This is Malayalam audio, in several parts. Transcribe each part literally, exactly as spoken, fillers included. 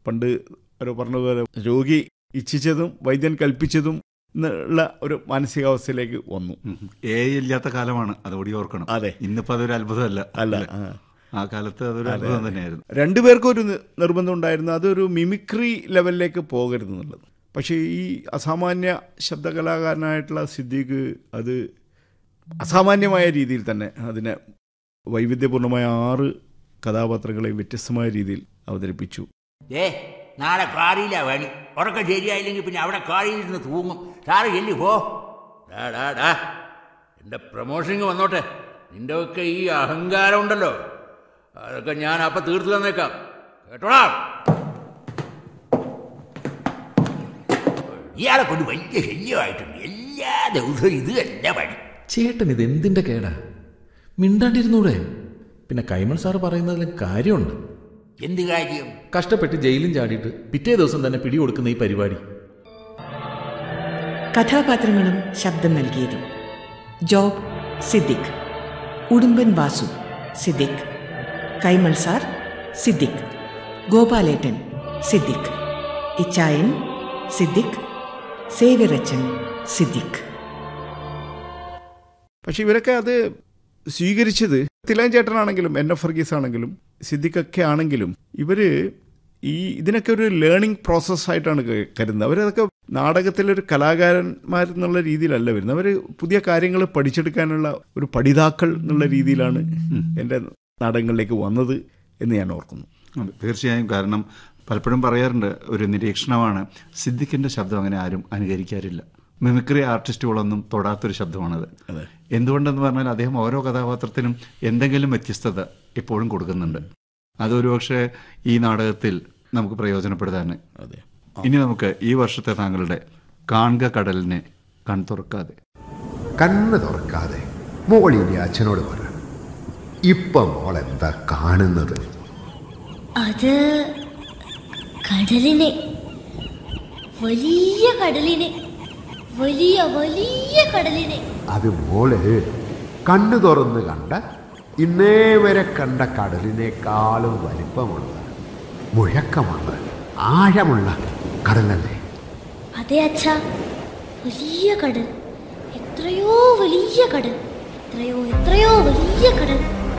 പണ്ട് ഒരു പറഞ്ഞതുപോലെ രോഗി ഇച്ഛിച്ചതും വൈദ്യൻ കൽപ്പിച്ചതും എന്നുള്ള ഒരു മാനസികാവസ്ഥയിലേക്ക് വന്നു. ഏ ഇല്ലാത്ത കാലമാണ്, അതോടി ഓർക്കണം. അതെ, ഇന്നിപ്പോ അതൊരു അത്ഭുതമല്ല. അല്ല, ആ കാലത്ത് അതൊരു അത്ഭുതം തന്നെയായിരുന്നു. രണ്ടുപേർക്കും ഒരു നിർബന്ധം ഉണ്ടായിരുന്നു, അതൊരു മിമിക്രി ലെവലിലേക്ക് പോകരുതെന്നുള്ളത്. പക്ഷേ ഈ അസാമാന്യ ശബ്ദകലാകാരനായിട്ടുള്ള സിദ്ദീഖ് അത് അസാമാന്യമായ രീതിയിൽ തന്നെ അതിനെ വൈവിധ്യപൂർണമായ ആറ് കഥാപാത്രങ്ങളെ വ്യത്യസ്തമായ രീതിയിൽ അവതരിപ്പിച്ചു. ഏ നാളെ കാറിയില്ല വേണി, ഉറക്കം ശരിയായില്ലെങ്കിൽ പിന്നെ അവിടെ കാറിയിരുന്ന് തൂങ്ങും. സാറ് ചെല്ലി പോ. ഡാ ഡാ എൻ്റെ പ്രമോഷനിങ് വന്നോട്ടെ. നിൻ്റെ ഒക്കെ ഈ അഹങ്കാരം ഉണ്ടല്ലോ, അതൊക്കെ ഞാൻ അപ്പം തീർത്തു തന്നേക്കാം, കേട്ടോടാ. ഇയാളെ കൊണ്ട് വലിയ ശല്യമായിട്ടുണ്ട്. എല്ലാ ദിവസവും ഇത് തന്നെ പണി. ചേട്ടൻ ഇത് എന്തിൻ്റെ കേടാ? മിണ്ടാണ്ടിരുന്നൂടെ? പിന്നെ കൈമൾ സാറ് പറയുന്നതിലും കാര്യമുണ്ട്. എന്ത് കാര്യം? കഷ്ടപ്പെട്ട് ജയിലും ചാടിയിട്ട് പിറ്റേ ദിവസം തന്നെ പിടികൊടുക്കുന്ന ഈ പരിപാടി. കഥാപാത്രങ്ങളും ശബ്ദം നൽകിയതും: ജോബ് സിദ്ദിഖ്, ഉടുമ്പൻ വാസു സിദ്ദിഖ്, കൈമൾ സാർ സിദ്ദിഖ്, ഗോപാലേട്ടൻ സിദ്ദിഖ്, ഇച്ചായൻ സിദ്ദിഖ്, സേവ്യറച്ചൻ സിദ്ദിഖ്. പക്ഷെ ഇവരൊക്കെ അത് സ്വീകരിച്ചത്, തിലകൻ ചേട്ടനാണെങ്കിലും എൻ എഫ് വർഗീസ് ആണെങ്കിലും സിദ്ദിഖൊക്കെ ആണെങ്കിലും ഇവര് ഈ ഇതിനൊക്കെ ഒരു ലേണിംഗ് പ്രോസസ്സായിട്ടാണ് കരുതുന്നത്. അവരതൊക്കെ നാടകത്തിലൊരു കലാകാരന്മാരെന്നുള്ള രീതിയിലല്ല വരുന്നത്. അവർ പുതിയ കാര്യങ്ങൾ പഠിച്ചെടുക്കാനുള്ള ഒരു പഠിതാക്കൾ എന്നുള്ള രീതിയിലാണ് എൻ്റെ നാടകങ്ങളിലേക്ക് വന്നത് എന്ന് ഞാൻ ഓർക്കുന്നു. തീർച്ചയായും. കാരണം പലപ്പോഴും പറയാറുണ്ട്, ഒരു നിരീക്ഷണമാണ്, സിദ്ദിഖിൻ്റെ ശബ്ദം അങ്ങനെ ആരും അനുകരിക്കാറില്ല. മിമിക്രി ആർട്ടിസ്റ്റുകളൊന്നും തൊടാത്തൊരു ശബ്ദമാണത്. എന്തുകൊണ്ടെന്ന് പറഞ്ഞാൽ അദ്ദേഹം ഓരോ കഥാപാത്രത്തിനും എന്തെങ്കിലും വ്യത്യസ്തത എപ്പോഴും കൊടുക്കുന്നുണ്ട്. അതൊരു പക്ഷേ ഈ നാടകത്തിൽ നമുക്ക് പ്രയോജനപ്പെടുത്താൻ. അതെ. ഇനി നമുക്ക് ഈ വർഷത്തെ താങ്കളുടെ കാൺക കടലിനെ കൺ തുറക്കാതെ. കണ്ണ് തുറക്കാതെ മോളിനി അച്ഛനോട് പറ, ഇപ്പൊ മോൾ എന്താ കാണുന്നത്? അത് കടലിനെ, വലിയ കടലിനെ, വലിയ വലിയ കടലിനെ. അത് മോള് കണ്ണു തുറന്ന് കണ്ട ഇന്നേ വരെ കണ്ട കടലിനേക്കാളും വലിപ്പമുള്ള, മുഴക്കമുള്ള, ആഴമുള്ള കടലല്ലേ? അതെ അച്ഛാ, വലിയ കടൽ, എത്രയോ വലിയ കടൽ, എത്രയോ എത്രയോ വലിയ കടൽ.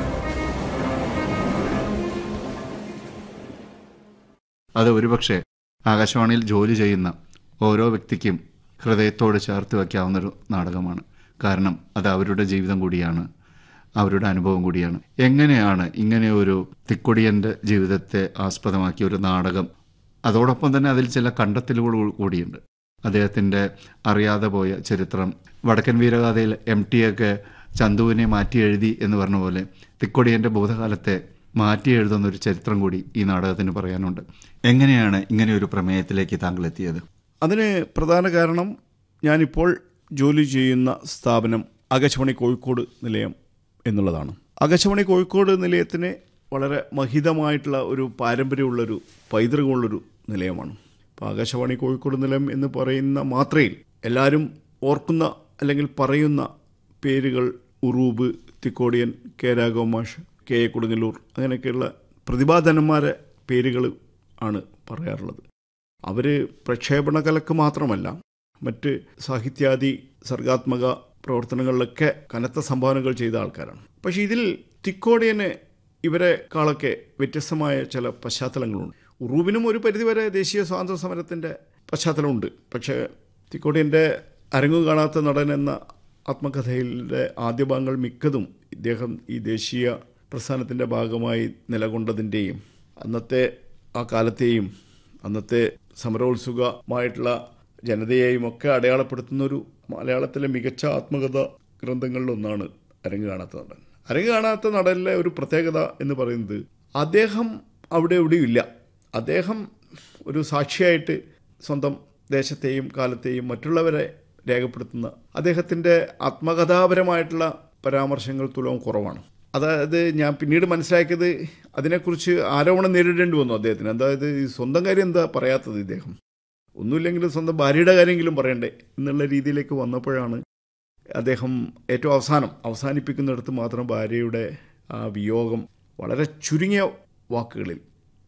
അത് ഒരുപക്ഷെ ആകാശവാണിയിൽ ജോലി ചെയ്യുന്ന ഓരോ വ്യക്തിക്കും ഹൃദയത്തോട് ചേർത്ത് വയ്ക്കാവുന്നൊരു നാടകമാണ്. കാരണം അത് അവരുടെ ജീവിതം കൂടിയാണ്, അവരുടെ അനുഭവം കൂടിയാണ്. എങ്ങനെയാണ് ഇങ്ങനെ ഒരു തിക്കൊടിയൻ്റെ ജീവിതത്തെ ആസ്പദമാക്കിയ ഒരു നാടകം, അതോടൊപ്പം തന്നെ അതിൽ ചില കണ്ടെത്തലുകൾ കൂടിയുണ്ട്. അദ്ദേഹത്തിൻ്റെ അറിയാതെ പോയ ചരിത്രം, വടക്കൻ വീരഗാഥയിൽ എം ടി ഒക്കെ ചന്തുവിനെ മാറ്റി എഴുതി എന്ന് പറഞ്ഞ പോലെ തിക്കൊടിയൻ്റെ ഭൂതകാലത്തെ മാറ്റി എഴുതുന്നൊരു ചരിത്രം കൂടി ഈ നാടകത്തിന് പറയാനുണ്ട്. എങ്ങനെയാണ് ഇങ്ങനെ ഒരു പ്രമേയത്തിലേക്ക് താങ്കൾ എത്തിയത്? അതിന് പ്രധാന കാരണം ഞാനിപ്പോൾ ജോലി ചെയ്യുന്ന സ്ഥാപനം ആകാശവാണി കോഴിക്കോട് നിലയം എന്നുള്ളതാണ്. ആകാശവാണി കോഴിക്കോട് നിലയത്തിന് വളരെ മഹിതമായിട്ടുള്ള ഒരു പാരമ്പര്യമുള്ളൊരു പൈതൃകമുള്ളൊരു നിലയമാണ്. അപ്പോൾ ആകാശവാണി കോഴിക്കോട് നിലയം എന്ന് പറയുന്ന മാത്രയിൽ എല്ലാവരും ഓർക്കുന്ന അല്ലെങ്കിൽ പറയുന്ന പേരുകൾ Uroob, Thikkodiyan, K രാഘവമാഷ്, K A Kodungallur, അങ്ങനെയൊക്കെയുള്ള പ്രതിഭാധനന്മാരെ പേരുകൾ ആണ് പറയാറുള്ളത്. അവർ പ്രക്ഷേപണ കലക്ക് മാത്രമല്ല, മറ്റ് സാഹിത്യാദി സർഗാത്മക പ്രവർത്തനങ്ങളിലൊക്കെ കനത്ത സംഭാവനകൾ ചെയ്ത ആൾക്കാരാണ്. പക്ഷേ ഇതിൽ തിക്കോടിയന് ഇവരെക്കാളൊക്കെ വ്യത്യസ്തമായ ചില പശ്ചാത്തലങ്ങളുണ്ട്. ഉറൂബിനും ഒരു പരിധിവരെ ദേശീയ സ്വാതന്ത്ര്യ സമരത്തിൻ്റെ പശ്ചാത്തലമുണ്ട്. പക്ഷേ തിക്കോടിയൻ്റെ അരങ്ങു കാണാത്ത നടൻ എന്ന ആത്മകഥയിലെ ആദ്യ ഭാഗങ്ങൾ മിക്കതും ഇദ്ദേഹം ഈ ദേശീയ പ്രസ്ഥാനത്തിൻ്റെ ഭാഗമായി നിലകൊണ്ടതിൻ്റെയും അന്നത്തെ ആ കാലത്തെയും അന്നത്തെ സമരോത്സുകമായിട്ടുള്ള ജനതയെയും ഒക്കെ അടയാളപ്പെടുത്തുന്നൊരു മലയാളത്തിലെ മികച്ച ആത്മകഥ ഗ്രന്ഥങ്ങളിലൊന്നാണ് അരങ്ങ് കാണാത്ത നടൻ. അരങ്ങ് കാണാത്ത നടനിലെ ഒരു പ്രത്യേകത എന്ന് പറയുന്നത് അദ്ദേഹം അവിടെ എവിടെയും ഇല്ല. അദ്ദേഹം ഒരു സാക്ഷിയായിട്ട് സ്വന്തം ദേശത്തെയും കാലത്തെയും മറ്റുള്ളവരെ രേഖപ്പെടുത്തുന്ന അദ്ദേഹത്തിൻ്റെ ആത്മകഥാപരമായിട്ടുള്ള പരാമർശങ്ങൾ തുലവും കുറവാണ്. അതായത് ഞാൻ പിന്നീട് മനസ്സിലാക്കിയത് അതിനെക്കുറിച്ച് ആരോപണം നേരിടേണ്ടി വന്നു അദ്ദേഹത്തിന്. അതായത് ഈ സ്വന്തം കാര്യം എന്താ പറയാത്തത്, ഇദ്ദേഹം ഒന്നുമില്ലെങ്കിലും സ്വന്തം ഭാര്യയുടെ കാര്യമെങ്കിലും പറയണ്ടേ എന്നുള്ള രീതിയിലേക്ക് വന്നപ്പോഴാണ് അദ്ദേഹം ഏറ്റവും അവസാനം അവസാനിപ്പിക്കുന്നിടത്ത് മാത്രം ഭാര്യയുടെ ആ വിയോഗം വളരെ ചുരുങ്ങിയ വാക്കുകളിൽ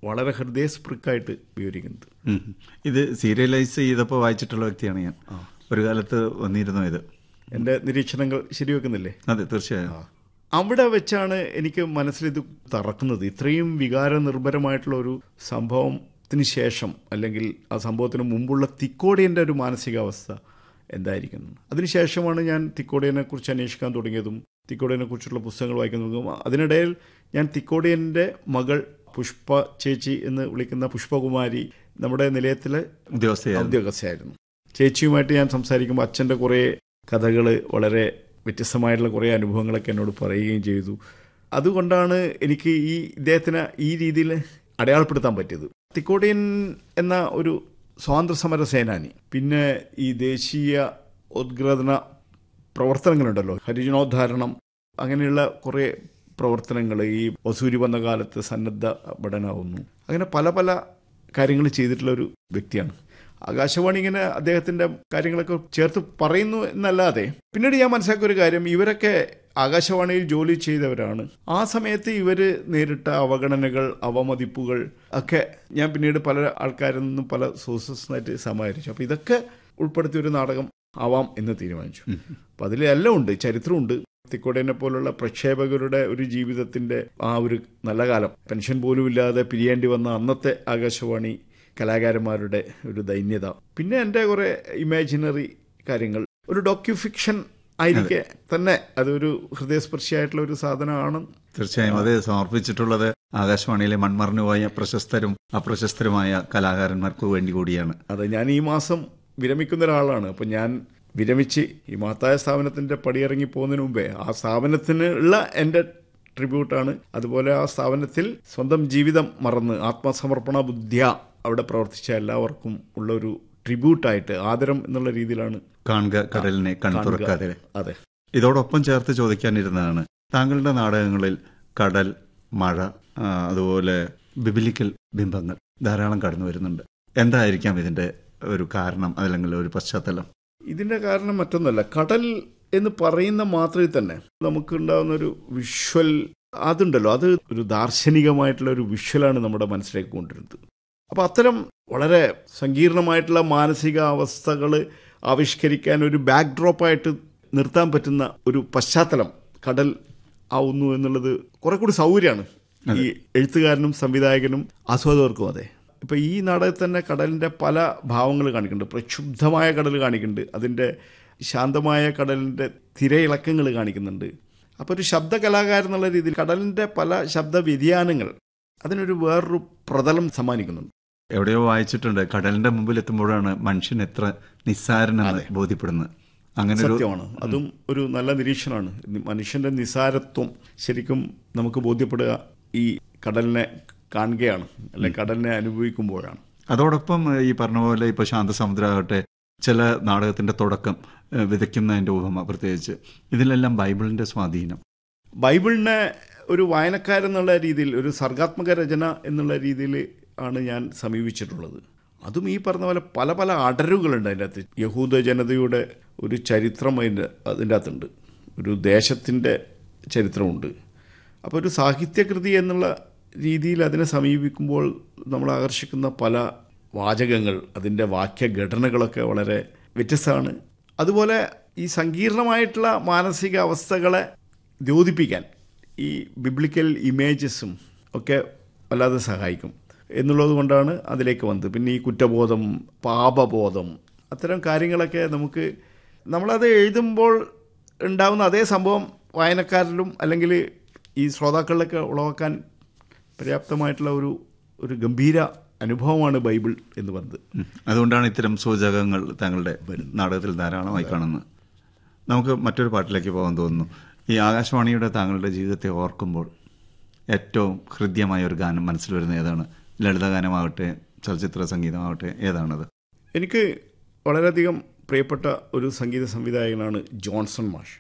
വളരെ ഹൃദയസ്പൃക്കായിട്ട് വിവരിക്കുന്നത്. ഉം. ഇത് സീരിയലൈസ് ചെയ്തപ്പോൾ വായിച്ചിട്ടുള്ള വ്യക്തിയാണ് ഞാൻ. ഒരു കാലത്ത് വന്നിരുന്നു ഇത്. എൻ്റെ നിരീക്ഷണങ്ങൾ ശരിവെക്കുന്നില്ലേ? അതെ, തീർച്ചയായും. അവിടെ വെച്ചാണ് എനിക്ക് മനസ്സിലിത് തറക്കുന്നത്. ഇത്രയും വികാര നിർഭരമായിട്ടുള്ള ഒരു സംഭവത്തിന് ശേഷം അല്ലെങ്കിൽ ആ സംഭവത്തിന് മുമ്പുള്ള തിക്കോടിയൻ്റെ ഒരു മാനസികാവസ്ഥ എന്തായിരിക്കുന്നു. അതിനുശേഷമാണ് ഞാൻ തിക്കോടിയനെ കുറിച്ച് അന്വേഷിക്കാൻ തുടങ്ങിയതും തിക്കോടിയനെ കുറിച്ചുള്ള പുസ്തകങ്ങൾ വായിക്കുന്നതും. അതിനിടയിൽ ഞാൻ തിക്കോടിയൻ്റെ മകൾ പുഷ്പ ചേച്ചി എന്ന് വിളിക്കുന്ന പുഷ്പകുമാരി നമ്മുടെ നിലയത്തിലെ ഉദ്യോഗസ്ഥയായിരുന്നു. ചേച്ചിയുമായിട്ട് ഞാൻ സംസാരിക്കുമ്പോൾ അച്ഛൻ്റെ കുറേ കഥകൾ, വളരെ വ്യത്യസ്തമായിട്ടുള്ള കുറേ അനുഭവങ്ങളൊക്കെ എന്നോട് പറയുകയും ചെയ്തു. അതുകൊണ്ടാണ് എനിക്ക് ഈ ഇദ്ദേഹത്തിന് ഈ രീതിയിൽ അടയാളപ്പെടുത്താൻ പറ്റിയത്. തിക്കോടിയൻ എന്ന ഒരു സ്വാതന്ത്ര്യ സമര സേനാനി, പിന്നെ ഈ ദേശീയ ഉദ്ഗ്രഥന പ്രവർത്തനങ്ങളുണ്ടല്ലോ, ഹരിജനോദ്ധാരണം, അങ്ങനെയുള്ള കുറേ പ്രവർത്തനങ്ങൾ, ഈ വസൂരി വന്ന കാലത്ത് സന്നദ്ധ ഭടനാവുന്നു, അങ്ങനെ പല പല കാര്യങ്ങൾ ചെയ്തിട്ടുള്ള ഒരു വ്യക്തിയാണ്. ആകാശവാണി ഇങ്ങനെ അദ്ദേഹത്തിൻ്റെ കാര്യങ്ങളൊക്കെ ചേർത്ത് പറയുന്നു എന്നല്ലാതെ പിന്നീട് ഞാൻ മനസ്സിലാക്കിയ ഒരു കാര്യം, ഇവരൊക്കെ ആകാശവാണിയിൽ ജോലി ചെയ്തവരാണ്. ആ സമയത്ത് ഇവർ നേരിട്ട അവഗണനകൾ, അവമതിപ്പുകൾ ഒക്കെ ഞാൻ പിന്നീട് പല ആൾക്കാരിൽ നിന്നും പല സോഴ്സസിനായിട്ട് സമാഹരിച്ചു. അപ്പോൾ ഇതൊക്കെ ഉൾപ്പെടുത്തിയൊരു നാടകം ആവാം എന്ന് തീരുമാനിച്ചു. അപ്പം അതിൽ എല്ലാം ഉണ്ട്, ചരിത്രമുണ്ട്. തിക്കോടിയനെ പോലുള്ള പ്രക്ഷേപകരുടെ ഒരു ജീവിതത്തിൻ്റെ ആ ഒരു നല്ല കാലം, പെൻഷൻ പോലും ഇല്ലാതെ പിരിയേണ്ടി വന്ന അന്നത്തെ ആകാശവാണി കലാകാരന്മാരുടെ ഒരു ദൈന്യത, പിന്നെ എൻ്റെ കുറേ ഇമാജിനറി കാര്യങ്ങൾ, ഒരു ഡോക്യു ഫിക്ഷൻ ആയിരിക്കെ തന്നെ അതൊരു ഹൃദയസ്പർശിയായിട്ടുള്ള ഒരു സാധനമാണ്. തീർച്ചയായും അത് സമർപ്പിച്ചിട്ടുള്ളത് ആകാശവാണിയിലെ മൺമറഞ്ഞുപോയ പ്രശസ്തരും അപ്രശസ്തരുമായ കലാകാരന്മാർക്ക് വേണ്ടി കൂടിയാണ്. അതെ, ഞാൻ ഈ മാസം വിരമിക്കുന്ന ഒരാളാണ്. അപ്പം ഞാൻ വിരമിച്ച് ഈ മഹത്തായ സ്ഥാപനത്തിൻ്റെ പടിയിറങ്ങി പോകുന്നതിന് മുമ്പേ ആ സ്ഥാപനത്തിനുള്ള എൻ്റെ ട്രിബ്യൂട്ടാണ്. അതുപോലെ ആ സ്ഥാപനത്തിൽ സ്വന്തം ജീവിതം മറന്ന് ആത്മസമർപ്പണ ബുദ്ധ്യ അവിടെ പ്രവർത്തിച്ച എല്ലാവർക്കും ഉള്ള ഒരു ട്രിബ്യൂട്ടായിട്ട് ആദരം എന്നുള്ള രീതിയിലാണ് കാണുക കടലിനെ കൺതുറക്കാതെ. അതെ, ഇതോടൊപ്പം ചേർത്ത് ചോദിക്കാനിരുന്നതാണ്, താങ്കളുടെ നാടകങ്ങളിൽ കടൽ, മഴ, അതുപോലെ ബിബിലിക്കൽ ബിംബങ്ങൾ ധാരാളം കടന്നു വരുന്നുണ്ട്. എന്തായിരിക്കാം ഇതിൻ്റെ ഒരു കാരണം അല്ലെങ്കിൽ ഒരു പശ്ചാത്തലം? ഇതിൻ്റെ കാരണം മറ്റൊന്നുമല്ല, കടൽ എന്ന് പറയുന്ന മാത്രമേ തന്നെ നമുക്കുണ്ടാകുന്നൊരു വിഷ്വൽ അതുണ്ടല്ലോ, അത് ഒരു ദാർശനികമായിട്ടുള്ള ഒരു വിഷ്വലാണ് നമ്മുടെ മനസ്സിലേക്ക് കൊണ്ടുവരുന്നത്. അപ്പോൾ അത്തരം വളരെ സങ്കീർണമായിട്ടുള്ള മാനസികാവസ്ഥകൾ ആവിഷ്കരിക്കാൻ ഒരു ബാക്ക് ഡ്രോപ്പായിട്ട് നിർത്താൻ പറ്റുന്ന ഒരു പശ്ചാത്തലം കടൽ ആവുന്നു എന്നുള്ളത് കുറെ കൂടി സൗകര്യമാണ് ഈ എഴുത്തുകാരനും സംവിധായകനും ആസ്വാദകർക്കും. അതെ, ഇപ്പം ഈ നാടകത്തിൽ തന്നെ കടലിൻ്റെ പല ഭാവങ്ങൾ കാണിക്കുന്നുണ്ട്. പ്രക്ഷുബ്ധമായ കടൽ കാണിക്കുന്നുണ്ട്, അതിൻ്റെ ശാന്തമായ കടലിൻ്റെ തിരയിളക്കങ്ങൾ കാണിക്കുന്നുണ്ട്. അപ്പോൾ ഒരു ശബ്ദ കലാകാരൻ എന്നുള്ള രീതിയിൽ കടലിൻ്റെ പല ശബ്ദ വ്യതിയാനങ്ങൾ അതിനൊരു വേറൊരു പ്രതലം സമ്മാനിക്കുന്നുണ്ട്. എവിടെയോ വായിച്ചിട്ടുണ്ട്, കടലിന്റെ മുമ്പിൽ എത്തുമ്പോഴാണ് മനുഷ്യൻ എത്ര നിസ്സാരനെന്ന് ബോധ്യപ്പെടുന്നത്. അങ്ങനെ സത്യമാണ്, അതും ഒരു നല്ല നിരീക്ഷണമാണ്. മനുഷ്യന്റെ നിസ്സാരത്വം ശരിക്കും നമുക്ക് ബോധ്യപ്പെടുക ഈ കടലിനെ കാണുകയാണ്, അല്ലെ കടലിനെ അനുഭവിക്കുമ്പോഴാണ്. അതോടൊപ്പം ഈ പറഞ്ഞ പോലെ ഇപ്പോൾ ശാന്തസമുദ്രമാകട്ടെ, ചില നാടകത്തിന്റെ തുടക്കം വിതയ്ക്കുന്നതിൻ്റെ ഉപമ, പ്രത്യേകിച്ച് ഇതിലെല്ലാം ബൈബിളിന്റെ സ്വാധീനം. ബൈബിളിനെ ഒരു വായനക്കാരെന്നുള്ള രീതിയിൽ, ഒരു സർഗാത്മക രചന എന്നുള്ള രീതിയിൽ ആണ് ഞാൻ സമീപിച്ചിട്ടുള്ളത്. അതും ഈ പറഞ്ഞ പോലെ പല പല അടരുകളുണ്ട് അതിൻ്റെ അകത്ത്. യഹൂദ ജനതയുടെ ഒരു ചരിത്രം അതിൻ്റെ അതിൻ്റെ അകത്തുണ്ട്, ഒരു ദേശത്തിൻ്റെ ചരിത്രമുണ്ട്. അപ്പോൾ ഒരു സാഹിത്യകൃതി എന്നുള്ള രീതിയിൽ അതിനെ സമീപിക്കുമ്പോൾ നമ്മൾ ആകർഷിക്കുന്ന പല വാചകങ്ങൾ, അതിൻ്റെ വാക്യഘടനകളൊക്കെ വളരെ വ്യത്യസ്തമാണ്. അതുപോലെ ഈ സങ്കീർണമായിട്ടുള്ള മാനസിക അവസ്ഥകളെ ദ്യോതിപ്പിക്കാൻ ഈ ബിബ്ലിക്കൽ ഇമേജസും ഒക്കെ വല്ലാതെ സഹായിക്കും എന്നുള്ളത് കൊണ്ടാണ് അതിലേക്ക് വന്നത്. പിന്നെ ഈ കുറ്റബോധം, പാപബോധം, അത്തരം കാര്യങ്ങളൊക്കെ നമുക്ക് നമ്മളത് എഴുതുമ്പോൾ ഉണ്ടാകുന്ന അതേ സംഭവം വായനക്കാരിലും അല്ലെങ്കിൽ ഈ ശ്രോതാക്കളിലൊക്കെ ഉളവാക്കാൻ പര്യാപ്തമായിട്ടുള്ള ഒരു ഒരു ഗംഭീര അനുഭവമാണ് ബൈബിൾ എന്ന് പറഞ്ഞത്. അതുകൊണ്ടാണ് ഇത്തരം സൂചകങ്ങൾ താങ്കളുടെ നാടകത്തിൽ ധാരാളമായി കാണുന്നത്. നമുക്ക് മറ്റൊരു പാട്ടിലേക്ക് പോകാൻ തോന്നുന്നു. ഈ ആകാശവാണിയുടെ താങ്കളുടെ ജീവിതത്തെ ഓർക്കുമ്പോൾ ഏറ്റവും ഹൃദ്യമായ ഒരു ഗാനം മനസ്സിൽ വരുന്ന ഏതാണ്? ലളിതഗാനമാകട്ടെ, ചലച്ചിത്ര സംഗീതമാകട്ടെ, ഏതാണത്? എനിക്ക് വളരെയധികം പ്രിയപ്പെട്ട ഒരു സംഗീത സംവിധായകനാണ് ജോൺസൺ മാഷ്.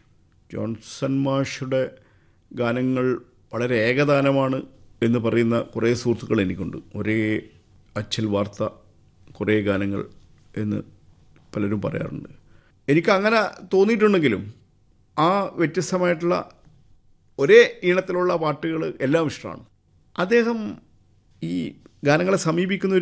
ജോൺസൺ മാഷുടെ ഗാനങ്ങൾ വളരെ ഏകദാനമാണ് എന്ന് പറയുന്ന കുറേ സുഹൃത്തുക്കൾ എനിക്കുണ്ട്. ഒരേ അച്ചിൽ വാർത്ത കുറേ ഗാനങ്ങൾ എന്ന് പലരും പറയാറുണ്ട്. എനിക്ക് അങ്ങനെ തോന്നിയിട്ടുണ്ടെങ്കിലും ആ വ്യത്യസ്തമായിട്ടുള്ള ഒരേ ഈണത്തിലുള്ള പാട്ടുകൾ എല്ലാം ഇഷ്ടമാണ്. അദ്ദേഹം ഈ ഗാനങ്ങളെ സമീപിക്കുന്ന